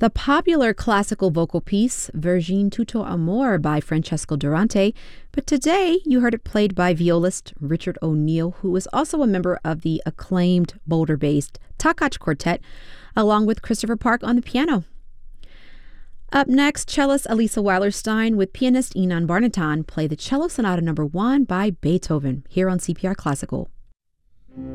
The popular classical vocal piece, Vergine Tutto Amor by Francesco Durante, but today you heard it played by violist Richard O'Neill, who is also a member of the acclaimed Boulder-based Takach Quartet, along with Christopher Park on the piano. Up next, cellist Elisa Weilerstein with pianist Inan Barnatan play the Cello Sonata No. 1 by Beethoven here on CPR Classical.